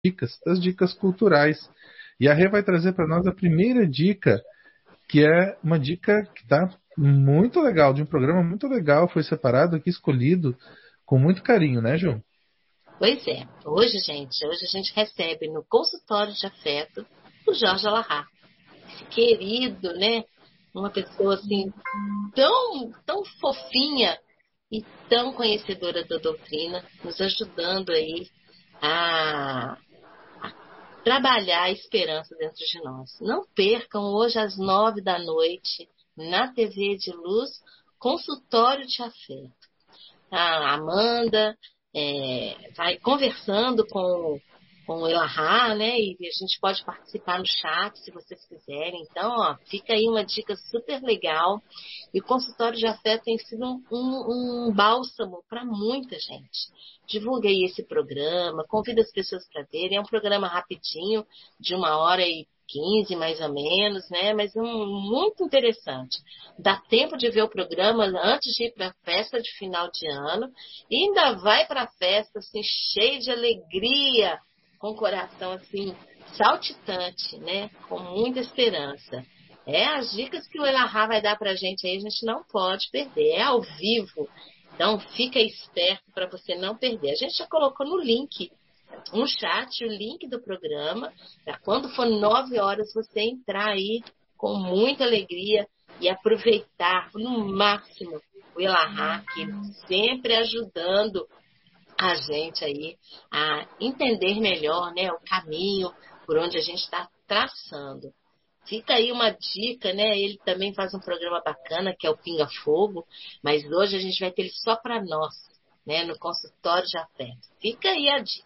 das dicas culturais. E a Rê vai trazer para nós a primeira dica, que é uma dica que está muito legal, de um programa muito legal, foi separado aqui, escolhido com muito carinho, né, Ju? Pois é. Hoje a gente recebe no consultório de afeto o Jorge Alahá. Esse querido, né? Uma pessoa assim tão fofinha e tão conhecedora da doutrina, nos ajudando aí a trabalhar a esperança dentro de nós. Não percam hoje às 9 da noite, na TV de Luz, Consultório de Afeto. A Amanda vai conversando com o Elahá, né? E a gente pode participar no chat se vocês quiserem. Então, ó, fica aí uma dica super legal. E o consultório de afeto tem sido um bálsamo para muita gente. Divulgue aí esse programa, convida as pessoas para verem. É um programa rapidinho, de 1h15 mais ou menos, né? Mas muito interessante. Dá tempo de ver o programa antes de ir para a festa de final de ano. E ainda vai para a festa assim, cheio de alegria, com o coração assim, saltitante, né? Com muita esperança. As dicas que o Elahá vai dar para a gente aí, a gente não pode perder. É ao vivo. Então, fica esperto para você não perder. A gente já colocou no link, no chat, o link do programa, para quando for 9 horas você entrar aí com muita alegria e aproveitar no máximo o Elahá, que sempre ajudando a gente aí a entender melhor, né, o caminho por onde a gente está traçando. Fica aí uma dica, né? Ele também faz um programa bacana, que é o Pinga Fogo, mas hoje a gente vai ter ele só para nós, né? No consultório de afeto. Fica aí a dica.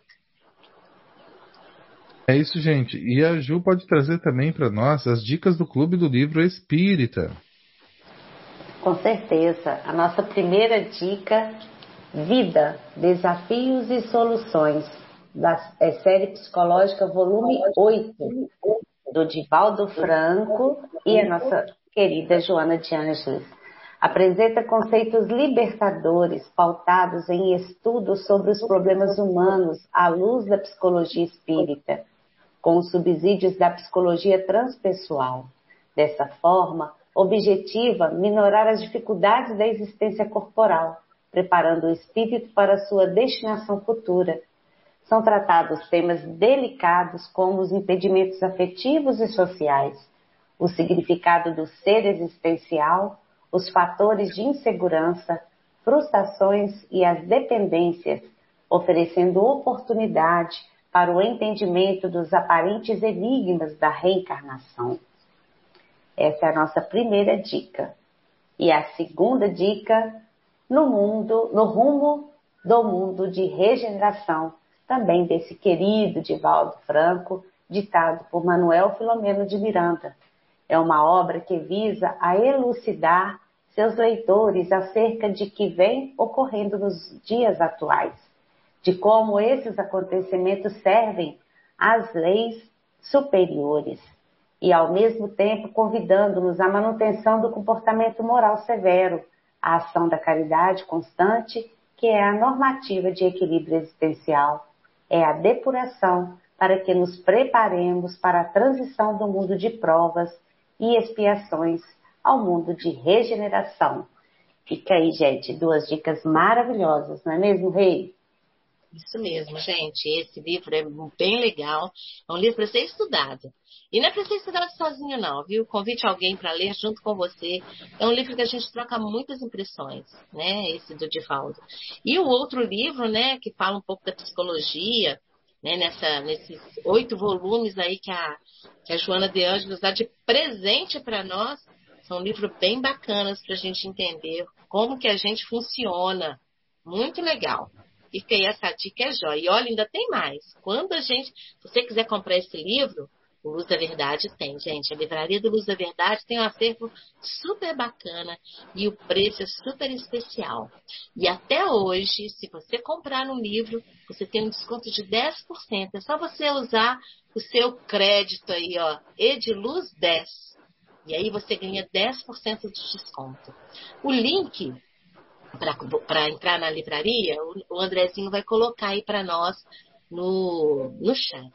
É isso, gente. E a Ju pode trazer também para nós as dicas do Clube do Livro Espírita. Com certeza. A nossa primeira dica: Vida, Desafios e Soluções, da série psicológica volume 8, do Divaldo Franco e a nossa querida Joana de Ângeles. Apresenta conceitos libertadores pautados em estudos sobre os problemas humanos à luz da psicologia espírita, com os subsídios da psicologia transpessoal. Dessa forma, objetiva minorar as dificuldades da existência corporal, preparando o espírito para sua destinação futura. São tratados temas delicados como os impedimentos afetivos e sociais, o significado do ser existencial, os fatores de insegurança, frustrações e as dependências, oferecendo oportunidade para o entendimento dos aparentes enigmas da reencarnação. Essa é a nossa primeira dica. E a segunda dica, no rumo do mundo de regeneração, também desse querido Divaldo Franco, ditado por Manuel Filomeno de Miranda. É uma obra que visa a elucidar seus leitores acerca de que vem ocorrendo nos dias atuais, de como esses acontecimentos servem às leis superiores e, ao mesmo tempo, convidando-nos à manutenção do comportamento moral severo, à ação da caridade constante, que é a normativa de equilíbrio existencial, é a depuração para que nos preparemos para a transição do mundo de provas e expiações ao mundo de regeneração. Fica aí, gente, 2 dicas maravilhosas, não é mesmo, Rei? Isso mesmo, gente. Esse livro é bem legal. É um livro para ser estudado. E não é para ser estudado sozinho, não, viu? Convide alguém para ler junto com você. É um livro que a gente troca muitas impressões, né? Esse do Divaldo. E o outro livro, né, que fala um pouco da psicologia, né, nesses 8 volumes aí que a Joana de Ângeles dá de presente para nós, são livros bem bacanas para a gente entender como que a gente funciona. Muito legal. Fica aí, essa dica é jóia. E olha, ainda tem mais. Se você quiser comprar esse livro, o Luz da Verdade tem, gente. A livraria do Luz da Verdade tem um acervo super bacana e o preço é super especial. E até hoje, se você comprar um livro, você tem um desconto de 10%. É só você usar o seu crédito aí, ó, Ediluz 10. E aí você ganha 10% de desconto. O link para entrar na livraria, o Andrezinho vai colocar aí para nós no chat.